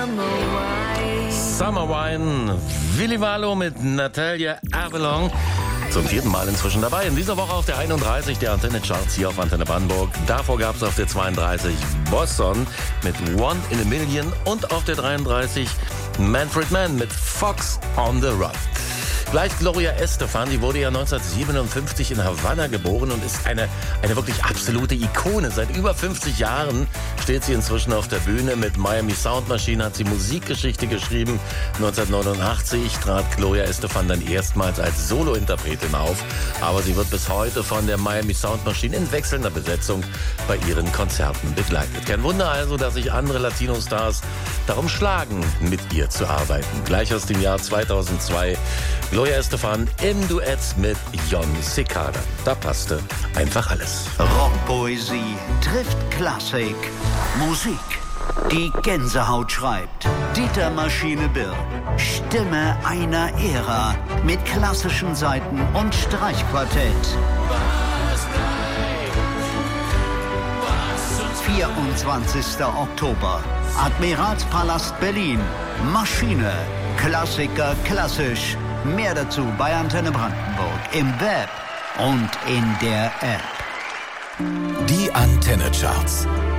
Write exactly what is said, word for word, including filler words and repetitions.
Summer Wine, Willi Wallo mit Natalia Avalon. Zum vierten Mal inzwischen dabei. In dieser Woche auf der einunddreißig der Antenne Charts hier auf Antenne Brandenburg. Davor gab es auf der zweiunddreißig Boston mit One in a Million und auf der dreiunddreißig Manfred Mann mit Fox on the Run. Gleich Gloria Estefan, die wurde ja neunzehnhundertsiebenundfünfzig in Havanna geboren und ist eine, eine wirklich absolute Ikone. Seit über fünfzig Jahren steht sie inzwischen auf der Bühne. Mit Miami Sound Machine hat sie Musikgeschichte geschrieben. neunzehnhundertneunundachtzig trat Gloria Estefan dann erstmals als Solointerpretin auf. Aber sie wird bis heute von der Miami Sound Machine in wechselnder Besetzung bei ihren Konzerten begleitet. Kein Wunder also, dass sich andere Latino-Stars darum schlagen, mit ihr zu arbeiten. Gleich aus dem Jahr zweitausendzwei Gloria Estefan im Duett mit Jon Secada. Da passte einfach alles. Rockpoesie trifft Klassik. Musik, die Gänsehaut schreibt. Dieter Maschine Birk, Stimme einer Ära mit klassischen Saiten und Streichquartett. vierundzwanzigster Oktober, Admiralspalast Berlin. Maschine, Klassiker klassisch. Mehr dazu bei Antenne Brandenburg im Web und in der App. Die Antenne Charts.